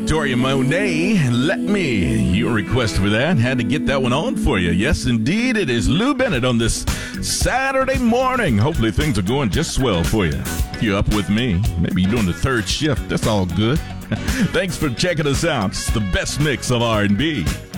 Victoria Monet, Let Me. Your request for that. Had to get that one on for you. Yes, indeed, it is Lou Bennett on this Saturday morning. Hopefully things are going just swell for you. If you're up with me, maybe you're doing the third shift. That's all good. Thanks for checking us out. It's the best mix of R&B.